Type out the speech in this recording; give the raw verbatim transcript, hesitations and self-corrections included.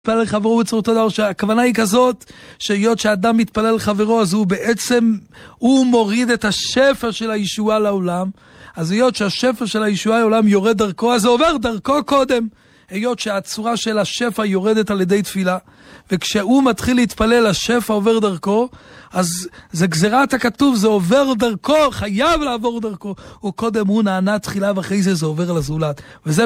מתפלל לחברו בצורת הדבר, שהכוונה היא כזאת, שהיות שאדם מתפלל לחברו, אז הוא בעצם, הוא מוריד את השפע של הישועה לעולם, אז היות שהשפע של הישועה לעולם יורד דרכו, אז זה עובר דרכו קודם, היות שהצורה של השפע יורדת על ידי תפילה, וכשהוא מתחיל להתפלל, השפע עובר דרכו, אז זה גזירת הכתוב, זה עובר דרכו, חייב לעבור דרכו, וקודם הוא נענה תחילה, ואחרי זה זה עובר לזולת, וזה